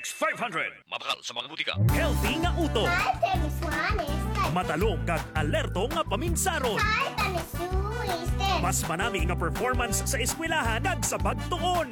500. Mabakal sa mga butika. Healthy nga uto. Vitamin Matalong kag alerto nga paminsaron. Mas manami nga performance sa eskwelahan kag sa pagtuon.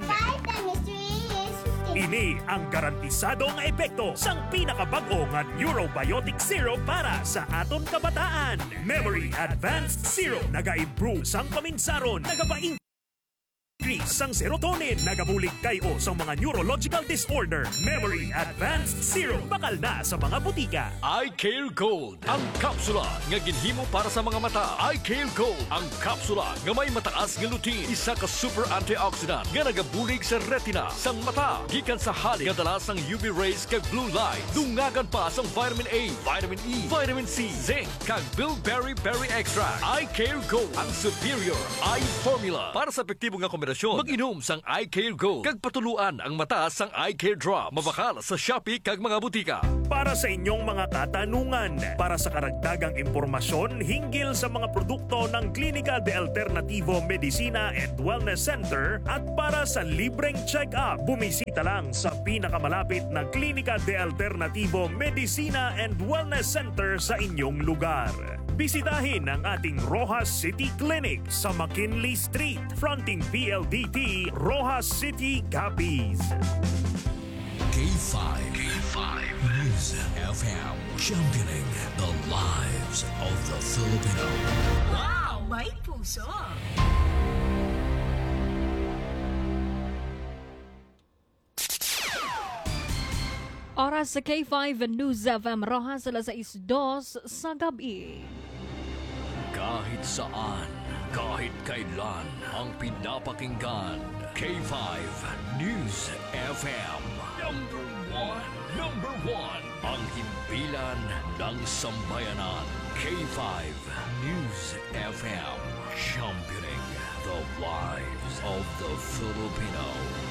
Ini ang garantisado nga epekto sang pinakabag-o nga Neurobiotic Zero para sa aton kabataan. Memory Advanced Zero naga-improve sang paminsaron, nagapaing sang serotonin, nagabulig kayo sa mga neurological disorder. Memory Advanced Zero, bakal na sa mga butika. Eye Care Gold, ang kapsula nga ginhimo para sa mga mata. Eye Care Gold, ang kapsula nga may mataas nga lutein, isa ka super antioxidant nga nagabulig sa retina sang mata. Gikan sa halik nga dala sang UV rays kag blue light. Dungagan pa sang vitamin A, vitamin E, vitamin C, zinc kag bilberry berry extract. Eye Care Gold, ang superior eye formula para sa epektibo nga kombinasyon. Mag-inom sang Eye Care Gold kag patuluan ang mata sang Eye Care Drop. Mabakal sa Shopee kag mga butika. Para sa inyong mga katanungan, para sa karagdagang impormasyon hinggil sa mga produkto ng Clínica de Alternativo Medicina and Wellness Center at para sa libreng check-up, bumisita lang sa pinakamalapit na Clínica de Alternativo Medicina and Wellness Center sa inyong lugar. Bisitahin ang ating Rojas City Clinic sa McKinley Street, fronting PLDT, Rojas City, Capiz. K5 News FM, championing the lives of the Filipino. Wow, may puso! Oras sa K5 News FM Rojas, alas 6:02 sa gabi. Kahit saan, kahit kailan, ang pinapakinggan. K5 News FM. Number one. Ang himpilan ng sambayanan. K5 News FM. Championing the lives of the Filipino.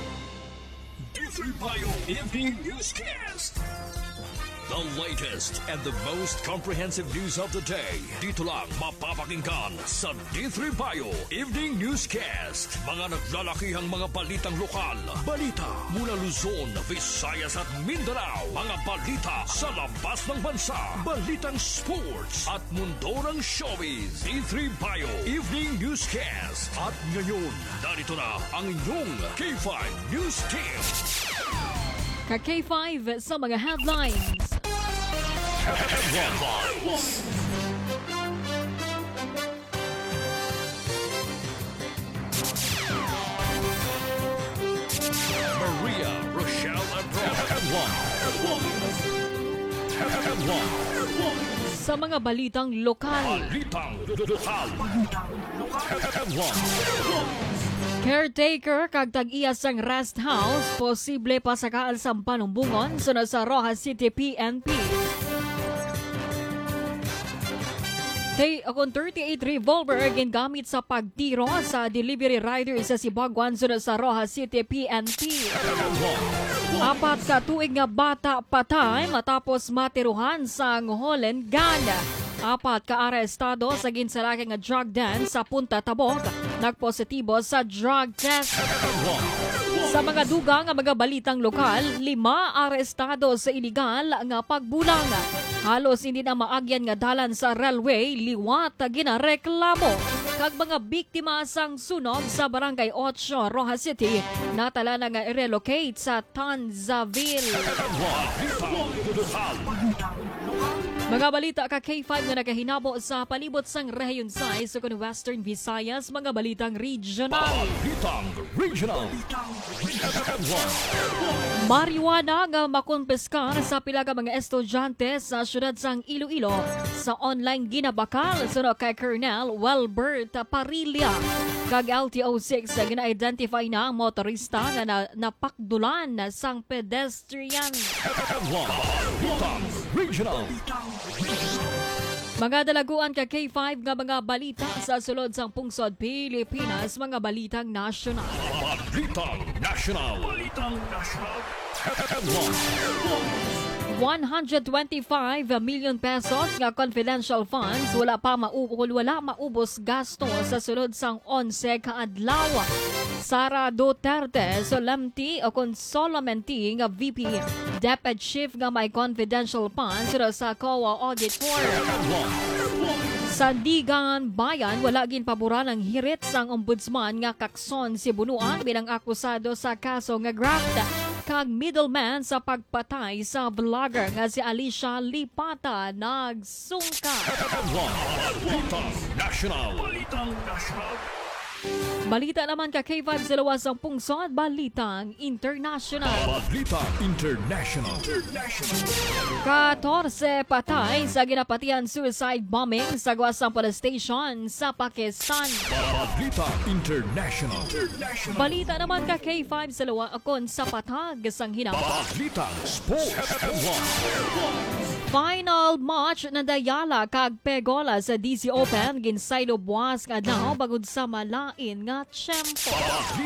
D3 Evening Newscast. The latest and the most comprehensive news of the day. Dito lang mapapakinggan sa D3 Bio Evening Newscast. Mga naglalakihang mga balitang lokal. Balita mula Luzon, Visayas at Mindanao. Mga balita sa labas ng bansa. Balitang sports at mundo ng showbiz. D3 Bio Evening Newscast. At ngayon, narito na ang inyong K5 News Team. Ka-K5 sa mga headlines. Maria Rochelle Sa mga balitang lokal. Caretaker kag tag-iya sang rest house posible pasakaal sa panumbungon sunod sa Rojas City PNP. Kay akong 38 revolver gingamit sa pagtiro sa delivery rider sa Sibaguan sunod sa Rojas City PNP. Apat ka tuig nga bata patay matapos matiruhan sa Holland, Ghana. Apat ka arestado sa ginsalaki nga drug den sa Punta Tabog. Nagpositibo sa drug test. Sa mga dugang nga mga balitang lokal, 5 arestado sa iligal nga pagbulang. Halos hindi na maagyan nga dalan sa railway, liwat ginareklamo. Kag mga biktima sang sunog sa Barangay 8, Rojas City, natala na nga i-relocate sa Tanzaville. Mga balita ka K5 nga nakahinabo sa palibot sang rehiyon 6 sa Western Visayas, mga balitang regional. Marijuana nga makonpiskar sa pila ka mga estudyante sa syudad sang Iloilo sa online ginabakal sunod kay Colonel Welbert Parilla. Kag LTO6 gina-identify na ang motorista na napakdulan sang pedestrian. Mga dalaguan ka K5 nga mga balita sa sulod sang pungsod Pilipinas, mga balitang nasyonal. Balitang nasyonal. 125 million pesos nga confidential funds wala maubos gasto sa sulod sang 11 ka adlaw. Sara Duterte solemnity o consolamenty nga VP Deputy Chief nga may confidential funds sa COA auditor. Sa Digan Bayan, wala gin pabura ng hirit sang ombudsman nga kakson si Bunuan bilang akusado sa kaso nga graft kag middleman sa pagpatay sa vlogger nga si Alicia Lipata nagsungka. Balita naman ka K5 sa lawas ng pungsod, Balitang International. 14 patay sa ginapatian suicide bombing sa Gwasang Police Station sa Pakistan. Balita naman ka K5 sa lawas akon sa patag sang hinap. Final match na dayala kag pegola sa DC Open ginsaylo buwas nga daw bagod sa malain nga tiyempo.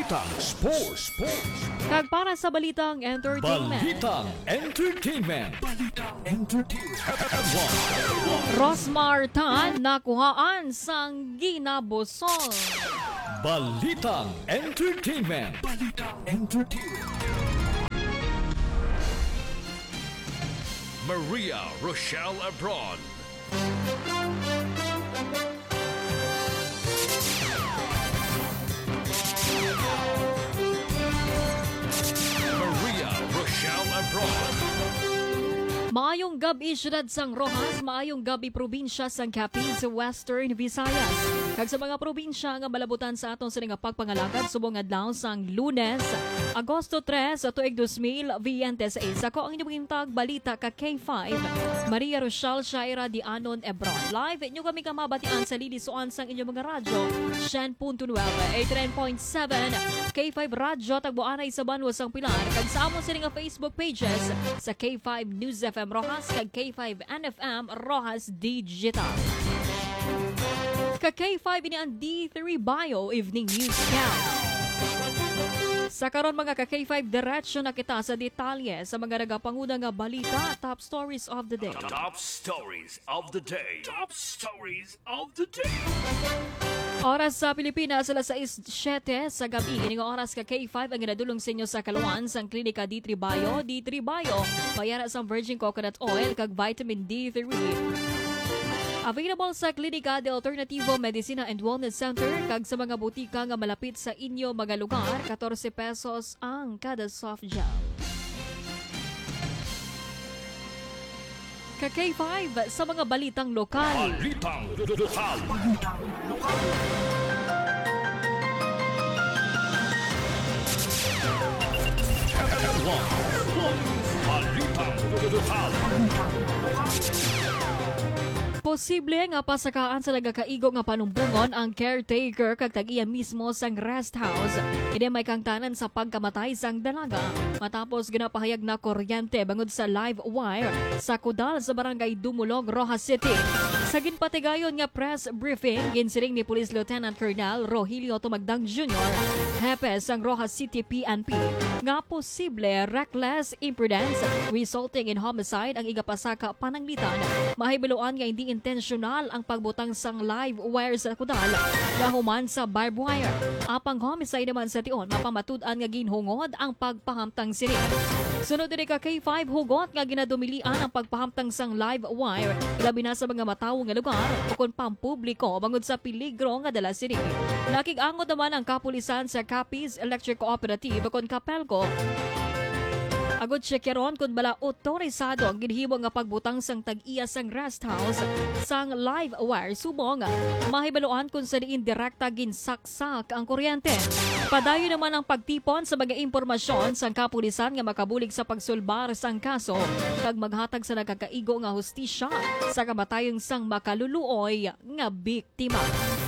Kag para sa balitang entertainment. Rosmar Tan nakuhaan sang ginabusol. Balitang Entertainment. Maria Rochelle Abron. Maria Rochelle Abron. Maayong gabi siyudad sang Rojas, maayong gabi probinsya sang Capiz, Western Visayas. Kag sa mga probinsya nga malabutan sa aton sa nga pagpangalagad subong adlaw sang Lunes, Agosto 3 sa tuig 2026. Ako ang inyong tag balita ka K5, Maria Rochelle Shaira di Anon Ebron. Live inyo kami kamabatian sa lilisuan sang inyong mga radyo, 10.9, 89.7, K5 Radyo tagbuanay sa Banwa sang Pilar. Kag sa amon sa nga Facebook pages sa K5 News FM Rojas kag K5 NFM Rojas Digital. Ka K5 ini ang D3 Bio Evening Newscast. Sa karon mga ka K5 diretso na kita sa detalye sa mga nagapanguna nga balita, top stories of the day. Top stories of the day. Top stories of the day. Oras sa Pilipinas, alas 6:07 sa gabi. Ining oras ka K5 ang ginadulong sa inyo sa kaluan sang klinika D3 Bio. D3 Bio, bayara sang virgin coconut oil kag vitamin D3. Available sa Klinika de Alternativo Medicina and Wellness Center kag sa mga butika nga malapit sa inyo mga lugar, 14 pesos ang kada soft gel. Ka K5 sa mga balitang lokal. Posible nga pasakaan sa nagakaigo nga panumbungon ang caretaker kag tag-iya mismo sang rest house. Kini may kangtanan sa pagkamatay sang dalaga matapos ginapahayag na kuryente bangod sa live wire sa Kudal sa barangay Dumulog, Rojas City. Sa ginpatigayon nga press briefing, ginsiring ni Police Lieutenant Colonel Rogelio Tumagdang Jr., hepe sang Rojas City PNP, nga posible reckless imprudence resulting in homicide ang igapasaka pananglitan. Mahibiluan nga hindi intentional ang pagbutang sang live wire sa Kudal nga human sa barbed wire. Apang homicide naman sa tion, mapamatud-an nga ginhungod ang pagpahamtang siri. Sunod din ka K5 hugot nga ginadumilian ang pagpahamtang sang live wire labi na sa mga matawo nga lugar ukon pampubliko bangod sa peligro nga dala siri. Nakig-angod naman ang kapulisan sa Capiz Electric Cooperative ukon Kapelco agod checkeron kung bala otorisado ang ginhibo nga pagbutang sang tag-iya sang rest house sang live wire subong mahibaluan kung sa diin direkta ginsaksak ang kuryente. Padayon naman ang pagtipon sa mga impormasyon sang kapulisan nga makabulig sa pagsulbar sang kaso kag maghatag sa nagkakaigo nga hustisya sa kamatayon sang makaluluoy nga biktima.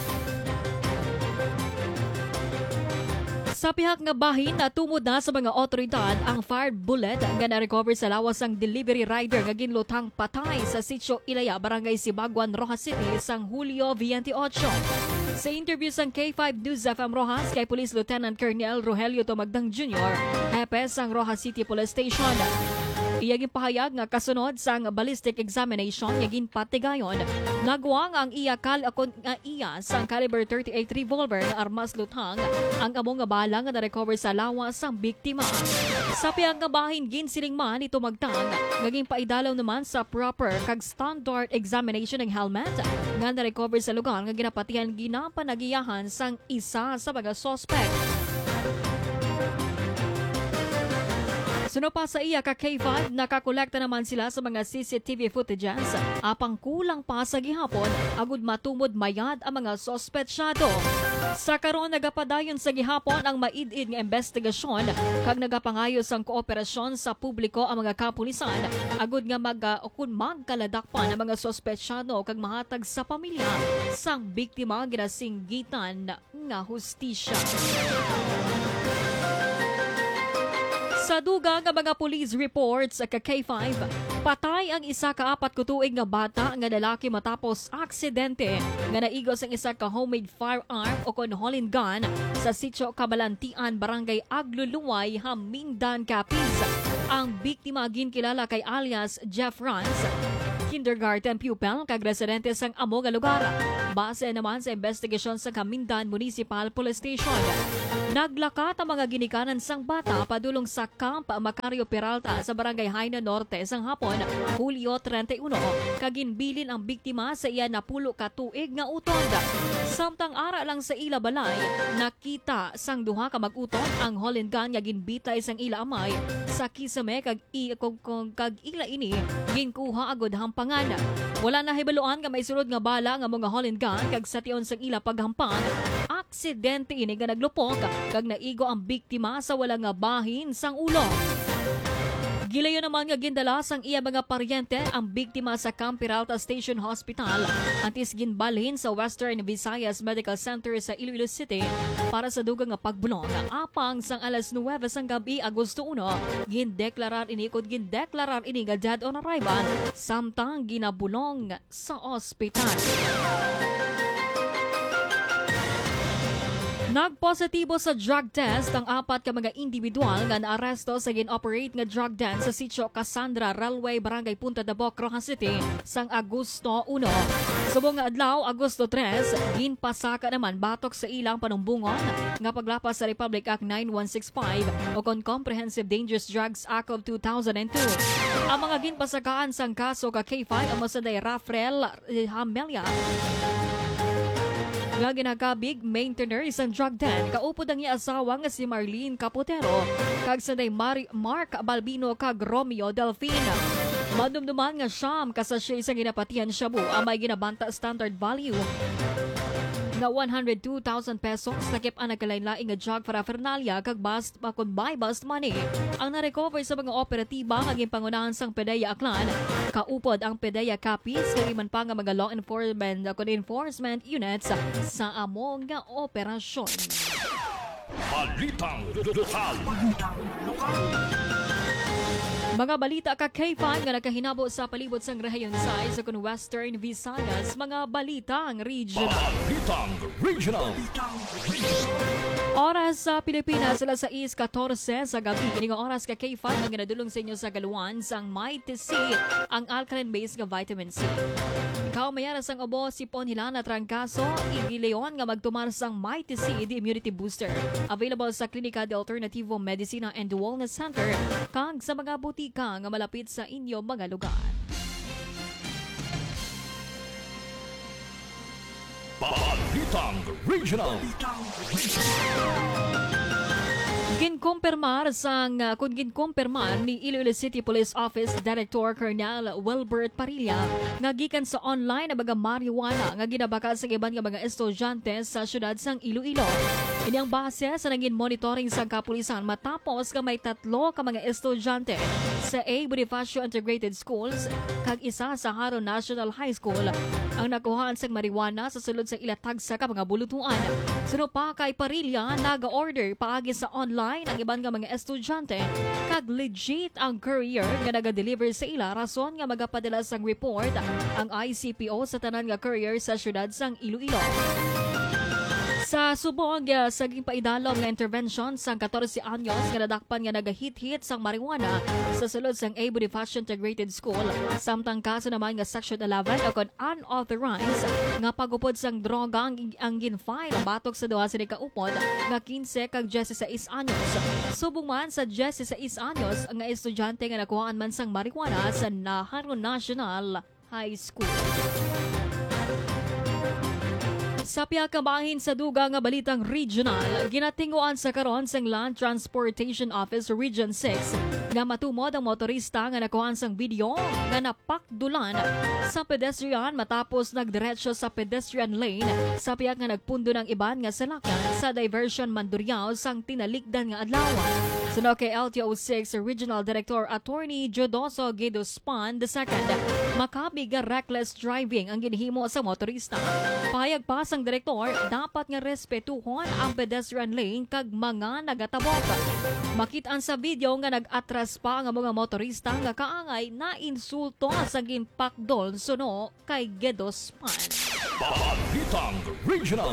Sa pihak nga bahin na tumod na sa mga otoridad ang fired bullet nga na-recover sa lawas ang delivery rider nga ginlutang patay sa Sitio Ilaya, Barangay Sibaguan, Rojas City sang Hulyo 28. Sa interview sang K5 News FM Rojas kay Police Lieutenant Colonel Rogelio Tumagdang Jr., hepe sang Rojas City Police Station, Iyaging pahayag nga kasunod sang ballistic examination yagin patigayon nagwang ang iyakal akon nga iya sang caliber 38 revolver nga armas luthang ang among nga bala nga na-recover sa lawas sang biktima. Sa piyang nga bahin ginsiling man ito magtang naging paidalaw naman sa proper kag standard examination ng helmet nga na-recover sa lugar nga ginapatihan ginapanagiyahan sang isa sa mga suspect. Suno pa sa iya ka K5, nakakolekta naman sila sa mga CCTV footages. Apang kulang pa sa gihapon, agud matumod mayad ang mga sospesyado. Sa karon nagapadayon sa gihapon ang maid-id nga investigasyon kag nagapangayos ang kooperasyon sa publiko ang mga kapulisan agud nga magkaladakpan ang mga sospesyado kag mahatag sa pamilya sang biktima ginasinggitan nga hustisya. Sa dugang nga mga police reports sa K5, patay ang isa ka 4 kutuig nga bata nga lalaki matapos aksidente nga naigos ang isa ka homemade firearm o kon Holland gun sa sitio Kabalantian, Barangay Agluluway, Hamindan, Capiz. Ang biktima ginkilala kay alias Jeff Franz, kindergarten pupil kag residente sang amo nga lugar. Base naman sa investigasyon sa Hamindan Municipal Police Station, naglakat ang mga ginikanan sang bata padulong sa Camp Macario Peralta sa Barangay Haina Norte sang hapon, Hulyo 31, kaginbilin ang biktima sa iya na pulo ka tuig nga utod. Samtang ara lang sa ila balay, nakita sang duha ka mag-utod ang Holland gun nga ginbitay sang ila amay sa kisame kag ila ini ginkuha agud hampangan. Wala na hibaluan nga may sulod nga bala nga mga Holland gun kag sa tion sang ila paghampang. Aksidente ini nga naglupok kag naigo ang biktima sa wala nga bahin sang ulo. Gilayo naman nga gindala sang iya mga paryente ang biktima sa Camp Peralta Station Hospital antis ginbalhin sa Western Visayas Medical Center sa Iloilo City para sa dugang nga pagbulong. Apang sang alas 9 sang gabi Agosto 1, gindeklarar ini nga dead on arrival samtang ginabulong sa ospital. Nagpositibo sa drug test ang 4 ka mga individual nga naaresto sa gin-operate nga drug den sa sitio Cassandra Railway, Barangay Punta Dabok, Rojas City sang Agosto 1. Subong nga adlaw, Agosto 3, ginpasaka naman batok sa ilang panumbungon nga paglapas sa Republic Act 9165 o kon Comprehensive Dangerous Drugs Act of 2002. Ang mga ginpasakaan sang kaso ka K5 ang masaday Rafael Hamelia nga ginagabig maintainer isang drug den kaupod ang iya asawa nga si Marlene Caputero kag sanday Mark Balbino kag Romeo Delfina. Madumduman nga siyam kasasya isang ginapatihan shabu ang may ginabanta standard value nga 102,000 pesos nakip ang nagkalain-laing nga drug paraphernalia kag bust money ang na-recover sa mga operatiba nga ginpangunahan sang PDEA Aklan. Kaupod ang PDEA Capiz kaliman pa nga mga law enforcement units sa among nga operasyon. Balitang lokal. Mga balita ka K5 nga nakahinabo sa palibot sang rehiyon sa kun Western Visayas, mga balitang regional. Balitang regional. Oras sa Pilipinas, alas 6:14 sa gabi. Kining oras ka K5 nga ginadulong sa inyo sa galuan sang Mighty C, ang alkaline-based nga vitamin C. Ikaw mayara sang obo, sipon, hilan at trangkaso, igileon nga magtumar sang Mighty C, the immunity booster. Available sa Klinika de Alternativo Medicina and Wellness Center, kag sa mga butika nga malapit sa inyo mga lugar. Balitang regional. Ginkumpirmar ni Iloilo City Police Office Director Colonel Wilbert Parilla nga gikan sa online na mga marijuana nga ginabaka sa iban nga mga estudyante sa syudad sang Iloilo. Ini ang base sa naging monitoring sa kapulisan matapos nga may 3 ka mga estudyante sa A. Bonifacio Integrated Schools kag isa sa Haro National High School ang nakuhaan sa marijuana sa sulod sa ilatag sa mga bulutuan. Suno pa kay Parilla naga-order paagi sa online ang iban nga mga estudyante kag legit ang courier nga naga-deliver sa ila rason nga magapadala sang report ang ICPO sa tanan nga courier sa syudad sang Iloilo. Sa Nakasubong sa paidalom nga intervention sang 14 anyos nga nadakpan nga nagahit-hit sang marijuana sa sulod sang A. Bonifacio Integrated School. Samtang kaso naman nga Section 11 o kon unauthorized nga pagupod sang droga ang ginfile batok sa duha sa kaupod nga 15 kag 16 anyos. Subong man sa 16 anyos nga estudyante nga nakuhaan man sang marijuana sa Naharro National High School. Sa piyakabahin sa duga nga balitang regional, ginatinguan sa karon sang Land Transportation Office Region 6 nga matumod ang motorista nga nakuhaan sang video nga napakdulan sa pedestrian matapos nagdiretso sa pedestrian lane sa piyak nga nagpundo ng iban nga salakyan sa diversion Mandurriao sang tinalikdan nga adlaw. Suno kay LTO6 Regional Director Attorney Jodoso Guidospan II, makabig nga reckless driving ang ginhimo sa motorista. Payag pa sang direktor, dapat nga respetuhon ang pedestrian lane kag mga nagatabok. Makitaan sa video nga nag-atras pa ang mga motorista nga kaangay na insulto sa ginpakdol suno kay Guidospan. Balitang Regional.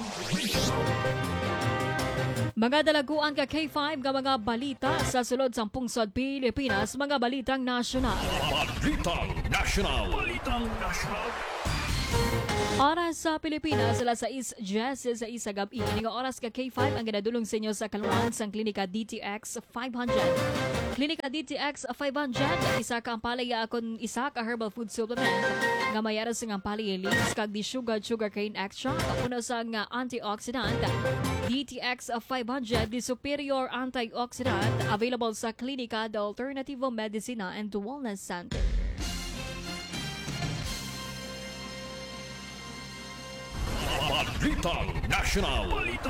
Mga dalaguan ka K5 nga mga balita sa sulod sa pungsod Pilipinas, mga balitang nasyonal. Balitang National. Oras sa Pilipinas, alas 6:10 sa isa gabi. Nga oras ka K5 ang ginadulong sa inyo sa kaluan sa Klinika DTX 500. Klinika DTX 500, isa ka ampalaya akon isa ka herbal food supplement nga mayara sa ampalaya leaves kag di sugarcane extra kapuno sa nga antioxidant. DTX 500, the superior antioxidant, available sa Klinika de Alternativo Medicina and Wellness Center. Balitang National.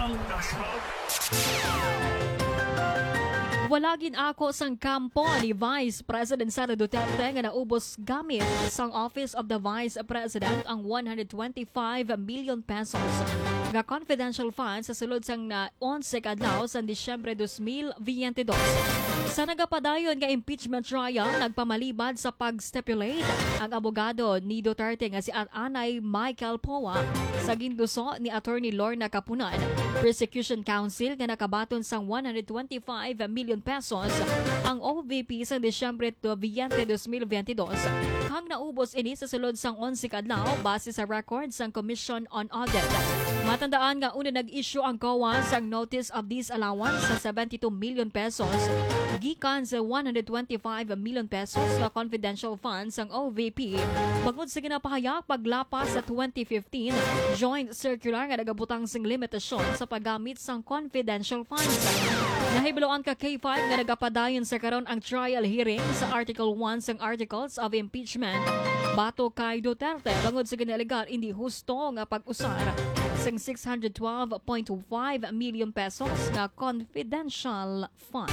Walagin ako sang kampo ni Vice President Sara Duterte nga naubos gamit sang Office of the Vice President ang 125 million pesos nga confidential funds sa sulod sang 11 kadlaw sa Disyembre 2022. Sa nagapadayon nga impeachment trial, nagpamalibad sa pag-stipulate ang abogado ni Duterte nga si Anay Michael Poa sa ginduso ni Attorney Lorna Capunan, Prosecution Council nga nakabaton sang 125 million pesos ang OVP sa Disyembre 20 2022 kang naubos ini sa sulod sang 11 kadlaw base sa records sang Commission on Audit. Matandaan nga una nag-issue ang COA sang Notice of Disallowance sa 72 million pesos gikan sa 125 million pesos na confidential funds ang OVP. Bangod sa ginapahayag paglapas sa 2015 joint circular nga nagabutang sing limitasyon sa paggamit sang confidential funds. Nahibiloan ka K5 nga nagapadayon sa karon ang trial hearing sa Article 1 sang Articles of Impeachment bato kay Duterte bangod sa ginalegar hindi husto nga pag-usar sang 612.5 million pesos na confidential funds.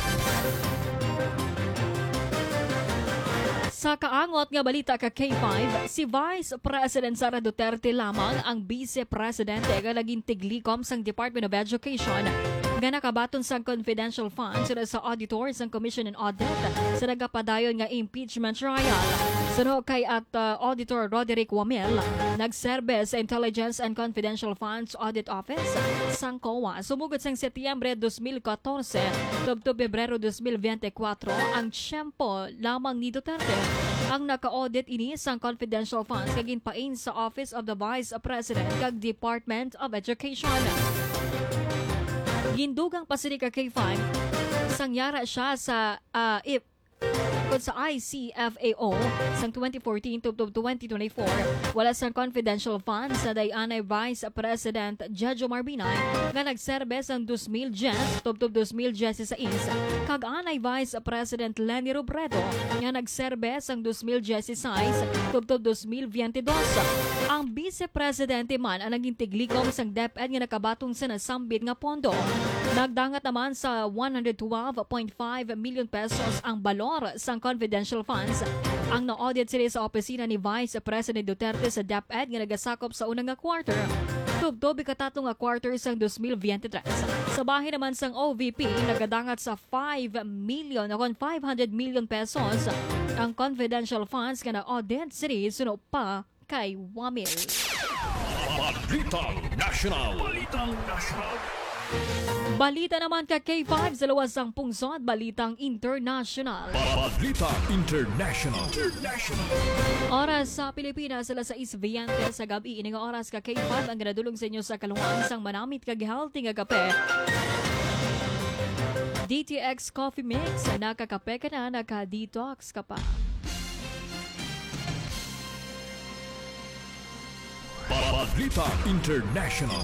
Sa kaangot nga balita ka K5, si Vice President Sara Duterte lamang ang Vice Presidente nga naging tiglikom sang Department of Education nga nakabaton sang confidential funds sa auditor sang Commission on Audit sa nagapadayon nga impeachment trial. Suno kay Auditor Roderick Wamel, nagserbe sa Intelligence and Confidential Funds Audit Office sang COA. Sumugod sang Setyembre 2014 tubto Pebrero 2024 ang tiyempo lamang ni Duterte ang naka-audit ini sang confidential funds kag ginpain sa Office of the Vice President kag Department of Education. Gindugang pasirika K5 sangyara siya sa sa ICFAO sang 2014 to 2024 wala sang confidential funds sa dayanay Vice President Jojo Marbinay nga nagserbe sang 2010 to 2016 kag anay Vice President Leni Robredo nga nagserbe sang 2016 to 2022. Ang Vice Presidente man ang naging tiglikom sang DepEd nga nakabatong sa nasambit nga pondo. Nagdangat naman sa 112.5 million pesos ang balor sang confidential funds. Ang na-audit sila sa opisina ni Vice President Duterte sa DepEd nga nagasakop sa unang nga quarter. Tubtob ikatatong nga quarter sang 2023. Sa bahin naman sang OVP, nagadangat sa 500 million pesos ang confidential funds nga na-audit sila suno pa kay Wamil. Balitang National. National. Balita naman ka K5 sa luwas ng pungsod, balitang international. Balitang International. Oras sa Pilipinas, alas 6:20 sa gabi. Ini nga oras ka K5 ang ginadulong sa inyo sa kalungan sang manamit kag healthy nga kape. DTX Coffee Mix, nakakape ka na, naka-detox ka pa. Balitang International.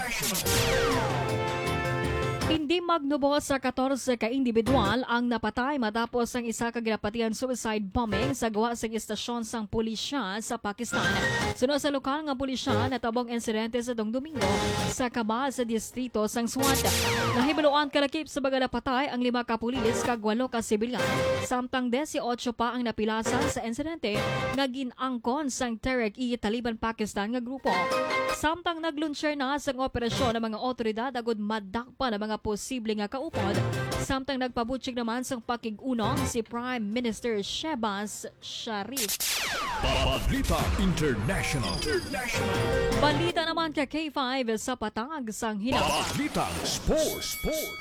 Hindi magnubos sa 14 ka individual ang napatay matapos ang isa ka ginapatihan suicide bombing sa gawa sa istasyon sang pulisya sa Pakistan. Sunod sa lokal nga pulisya, natabong insidente sa Domingo sa Kabah sa distrito sang Swat. Nahibaluan kalakip sa mga napatay ang 5 ka pulis kag 8 ka sibilyan. Samtang 18 pa ang napilasan sa insidente nga ginangkon sang Tehrik-i Taliban Pakistan nga grupo. Samtang naglunsyer na sa operasyon ng mga otoridad agud madakpan ang mga posible nga kaupod. Samtang nagpabutsik naman sang pakig-unong si Prime Minister Shehbaz Sharif. Balitang International. Balita naman ka K5 sa patag sang hinawa. Balitang Sports.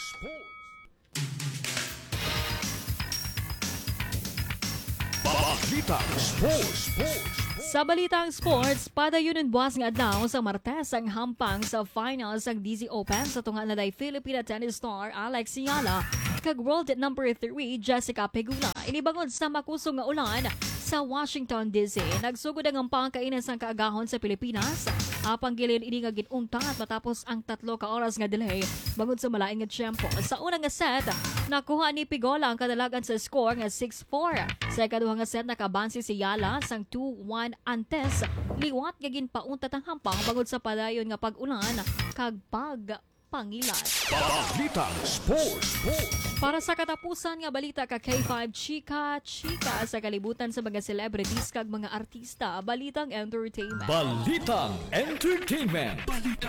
Balitang Sports. Sa balitang sports, padayunin buwas nga adlaw sa Martes ang hampang sa finals ang DZ Open sa tunga na day Filipina tennis star Alex Yala kag world number 3 Jessica Pegula. Inibangod sa makusog nga ulan sa Washington DC. Nagsugod ang pangkainan sang kaagahon sa Pilipinas. Apang gilid ini nga ginuntat matapos ang 3 ka oras nga delay bangod sa malaing nga tiyempo. Sa unang nga set, nakuha ni Pigola ang kadalagan sa score nga 6-4. Sa ikaduhang nga set, nakabansi si Yala sang 2-1 antes. Liwat nga ginpauntat ang hampang bangod sa padayon nga pag-ulan kag pagpangilan. Balitang Sports. Para sa katapusan nga balita ka K5 chika sa kalibutan sa mga celebrities kag mga artista, balitang entertainment. Balitang Entertainment.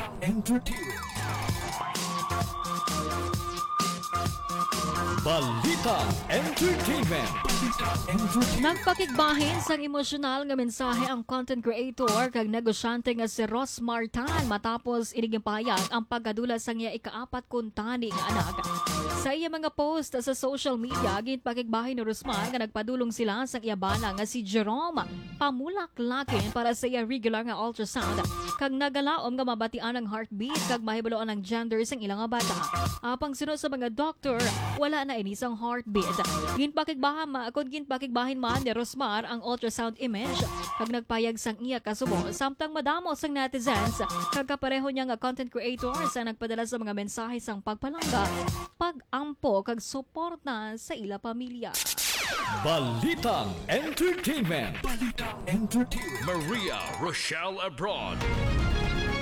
Balitang Entertainment. Nagpakigbahin sang emosyonal nga mensahe ang content creator kag negosyante nga si Ross Martan matapos inigimpayag ang pagkadula sang iya ika-4 kuntani nga anak. Sa iya mga post sa social media, ginpakigbahin ni Rosmar nga nagpadulong sila sa iya bana nga si Jerome pamulaklakin para sa iya regular nga ultrasound kag nagalaom nga mabatian ang heartbeat kag mahibaloan ang gender sang ilang nga bata. Apang sunod sa mga doktor, wala na inisang heartbeat. Ginpakigbahin man ni Rosmar ang ultrasound image kag nagpayag sang iya kasubo. Samtang madamo sang netizens kag kapareho niya nga content creator sa nagpadala sa mga mensahe sang pagpalangga, pag-ampo kag suporta sa ila pamilya. Balitang Entertainment. Maria Rochelle Abroad.